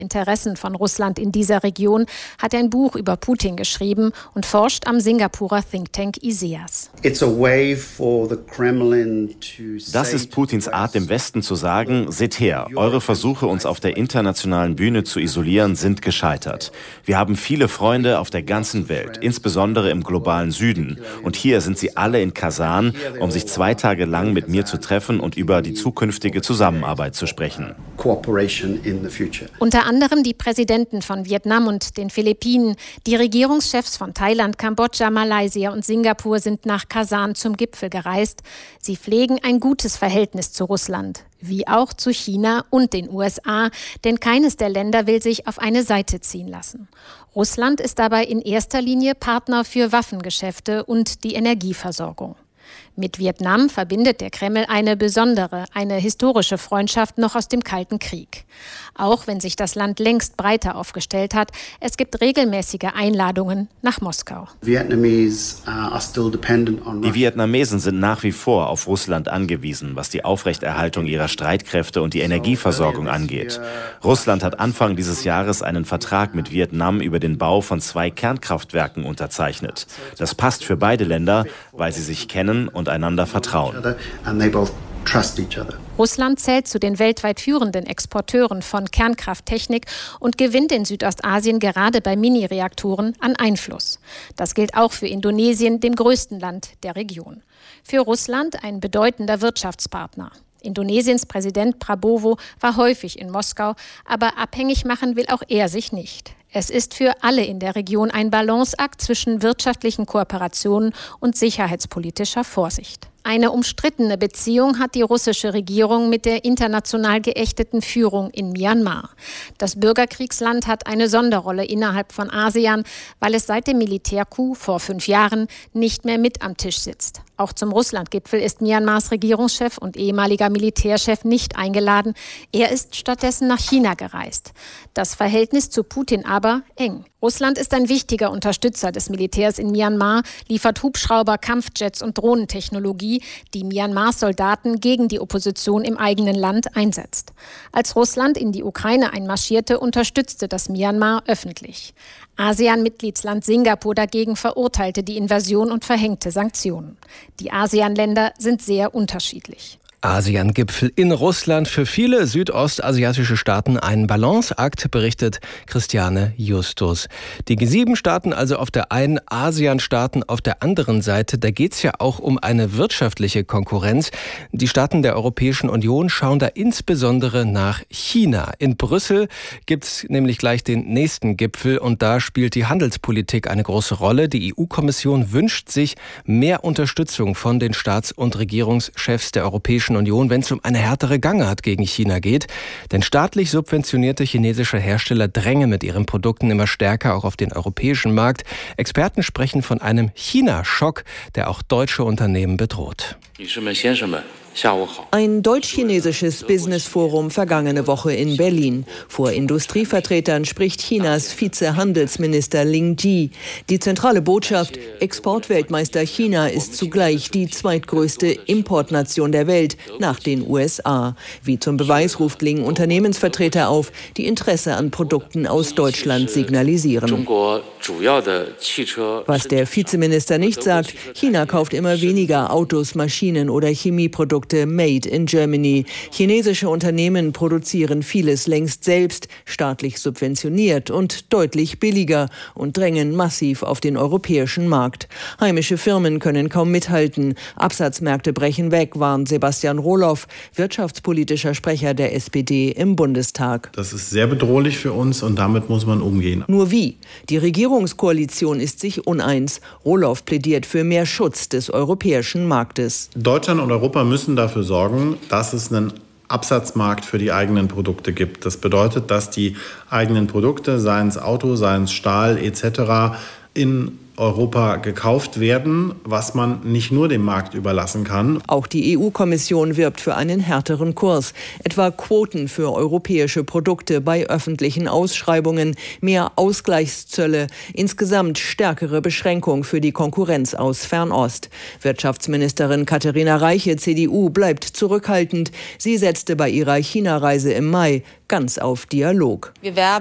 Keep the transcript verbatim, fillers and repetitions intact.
Interessen von Russland in dieser Region, hat ein Buch über Putin geschrieben und forscht am Singapurer Think Tank ISEAS. Das ist Putins Art, dem Westen zu sagen, seht her, eure Versuche, uns auf der internationalen Bühne zu isolieren, sind gescheitert. Wir haben viele Freunde auf der ganzen Welt, insbesondere im globalen Süden. Und hier sind sie alle in Kasan, um sich zwei Tage lang mit mir zu treffen und über die zukünftige Zusammenarbeit zu sprechen. Unter anderem die Präsidenten von Vietnam und den Philippinen, die Regierungschefs von Thailand, Kambodscha, Malaysia und Singapur sind nach Kasan zum Gipfel gereist. Sie pflegen ein gutes Verhältnis zu Russland, wie auch zu China und den U S A, denn keines der Länder will sich auf eine Seite ziehen lassen. Russland ist dabei in erster Linie Partner für Waffengeschäfte und die Energieversorgung. Mit Vietnam verbindet der Kreml eine besondere, eine historische Freundschaft noch aus dem Kalten Krieg. Auch wenn sich das Land längst breiter aufgestellt hat, es gibt regelmäßige Einladungen nach Moskau. Die Vietnamesen sind nach wie vor auf Russland angewiesen, was die Aufrechterhaltung ihrer Streitkräfte und die Energieversorgung angeht. Russland hat Anfang dieses Jahres einen Vertrag mit Vietnam über den Bau von zwei Kernkraftwerken unterzeichnet. Das passt für beide Länder, weil sie sich kennen und einander vertrauen. Russland zählt zu den weltweit führenden Exporteuren von Kernkrafttechnik und gewinnt in Südostasien gerade bei Mini-Reaktoren an Einfluss. Das gilt auch für Indonesien, dem größten Land der Region. Für Russland ein bedeutender Wirtschaftspartner. Indonesiens Präsident Prabowo war häufig in Moskau, aber abhängig machen will auch er sich nicht. Es ist für alle in der Region ein Balanceakt zwischen wirtschaftlichen Kooperationen und sicherheitspolitischer Vorsicht. Eine umstrittene Beziehung hat die russische Regierung mit der international geächteten Führung in Myanmar. Das Bürgerkriegsland hat eine Sonderrolle innerhalb von ASEAN, weil es seit dem Militärcoup vor fünf Jahren nicht mehr mit am Tisch sitzt. Auch zum Russland-Gipfel ist Myanmars Regierungschef und ehemaliger Militärchef nicht eingeladen. Er ist stattdessen nach China gereist. Das Verhältnis zu Putin aber eng. Russland ist ein wichtiger Unterstützer des Militärs in Myanmar, liefert Hubschrauber, Kampfjets und Drohnentechnologie, die Myanmars Soldaten gegen die Opposition im eigenen Land einsetzt. Als Russland in die Ukraine einmarschierte, unterstützte das Myanmar öffentlich. ASEAN-Mitgliedsland Singapur dagegen verurteilte die Invasion und verhängte Sanktionen. Die ASEAN-Länder sind sehr unterschiedlich. ASEAN-Gipfel in Russland, für viele südostasiatische Staaten ein Balanceakt, berichtet Christiane Justus. Die G sieben Staaten also auf der einen, ASEAN-Staaten auf der anderen Seite, da geht es ja auch um eine wirtschaftliche Konkurrenz. Die Staaten der Europäischen Union schauen da insbesondere nach China. In Brüssel gibt es nämlich gleich den nächsten Gipfel und da spielt die Handelspolitik eine große Rolle. Die E U-Kommission wünscht sich mehr Unterstützung von den Staats- und Regierungschefs der Europäischen Union, wenn es um eine härtere Gangart gegen China geht. Denn staatlich subventionierte chinesische Hersteller drängen mit ihren Produkten immer stärker auch auf den europäischen Markt. Experten sprechen von einem China-Schock, der auch deutsche Unternehmen bedroht. Ein deutsch-chinesisches Business-Forum vergangene Woche in Berlin. Vor Industrievertretern spricht Chinas Vizehandelsminister Ling Ji. Die zentrale Botschaft: Exportweltmeister China ist zugleich die zweitgrößte Importnation der Welt nach den U S A. Wie zum Beweis ruft Ling Unternehmensvertreter auf, die Interesse an Produkten aus Deutschland signalisieren. Was der Vizeminister nicht sagt: China kauft immer weniger Autos, Maschinen oder Chemieprodukte made in Germany. Chinesische Unternehmen produzieren vieles längst selbst, staatlich subventioniert und deutlich billiger und drängen massiv auf den europäischen Markt. Heimische Firmen können kaum mithalten. Absatzmärkte brechen weg, warnt Sebastian Rohloff, wirtschaftspolitischer Sprecher der S P D im Bundestag. Das ist sehr bedrohlich für uns und damit muss man umgehen. Nur wie? Die Regierungskoalition ist sich uneins. Rohloff plädiert für mehr Schutz des europäischen Marktes. Deutschland und Europa müssen dafür sorgen, dass es einen Absatzmarkt für die eigenen Produkte gibt. Das bedeutet, dass die eigenen Produkte, seien es Auto, seien es Stahl et cetera, in Europa gekauft werden, was man nicht nur dem Markt überlassen kann. Auch die E U-Kommission wirbt für einen härteren Kurs, etwa Quoten für europäische Produkte bei öffentlichen Ausschreibungen, mehr Ausgleichszölle, insgesamt stärkere Beschränkung für die Konkurrenz aus Fernost. Wirtschaftsministerin Katharina Reiche, C D U, bleibt zurückhaltend. Sie setzte bei ihrer China-Reise im Mai ganz auf Dialog. Wir werben